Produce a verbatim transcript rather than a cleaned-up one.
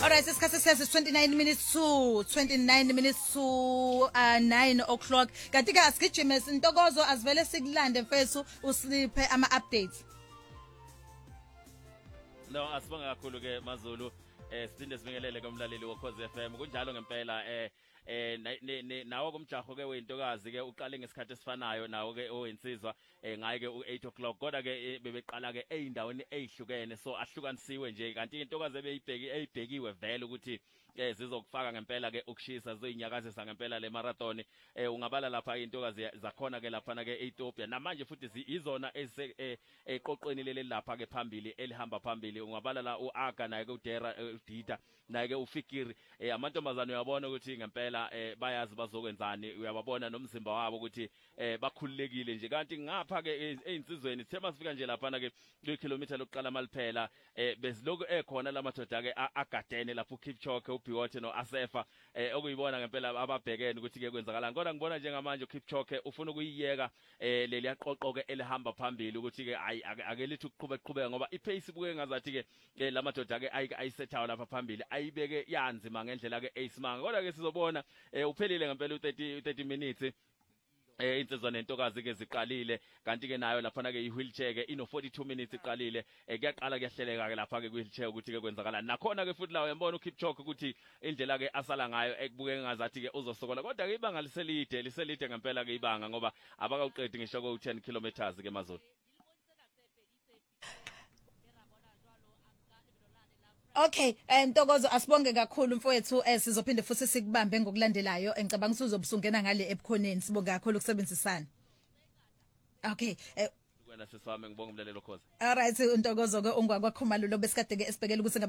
Alright, isikhathi sesi twenty-nine minutes to twenty-nine minutes to uh, nine o'clock. Kanti ke asigijime Ntokozo asivele sikulande mfethu usiphe ama updates. No, asibonga kakhulu ke Mazulu. Eh sithinde sibingelele komlaleli woKhozi F M. Kunjalo ngempela eh eh nawo komjaho ke weintokazi ke uqale ngesikhathi esifanayo nawo ke owensizwa eh ngaye ke u-eight o'clock kodwa ke bebeqala ke eindaweni ezihlukene so ahlukanisiwe nje kanti intokazi ebeyibheki eyibhekiwe vele ukuthi eh zizokufaka ngempela ke ukushisa zoyinyakazisa ngempela le marathon eh ungabala lapha intokazi zakhona ke lapha ke eEthiopia namanje futhi izona eqoqweni leli lapha ke phambili elihamba phambili ungabala la uAga naye ke uDera uDita naye ke uFikiri eh amantombazane uyabona ukuthi ngempela eh bayazi bazokwenzani uyababona nomzimba wabo ukuthi eh bakhululekile nje kanti ngapha ke einsizweni sithe masifika nje lapha ke kilometer lokuqala maliphela eh beziloko ekhona lamadoda ke agadene lapho uKipchoge uBiwott no Asefa eh okuyibona ngempela ababhekene ukuthi ke kwenzakalani kodwa ngibona njengamanje uKipchoge ufuna ukuyiyeka eh leli yaqoqo ke elihamba phambili ukuthi ke akelithi ukuqhubeka qhubeka ngoba ipace ibuke ngazathi ke lamadoda ke ayisethayo lapha phambili ayibeke yanzima ngendlela ke eyisimanga kodwa ke sizobona uphelile ngempela u thirty minutes eh insizwa nentokazi ke ziqalile kanti ke nayo lapha ke iwheelchair ke ino forty-two minutes iqalile kuyaqala kuyahleleka ke lapha ke wheelchair ukuthi ke kwenzakala nakhona ke futhi lawo yambona uKipchoge ukuthi indlela ke asala ngayo ekubuke ngazathi ke uzosokola kodwa ke ibanga liselide liselide ngempela ke ibanga ngoba abakawuqedi ngisho ko ten kilometers ke Mazulu. Okay, eh Ntokozo asibonge kakhulu mfowethu eh sizophinde futhi sikubambe ngokulandelayo engicabanga usuzobusungena ngale ebukhoneni sibonge kakhulu ukusebenzisana. Okay, eh wena sesami ngibonga umlalelo Khoza. Alright Ntokozo ke ungwakwakhumalo lo besikade ke esibhekela ukuthi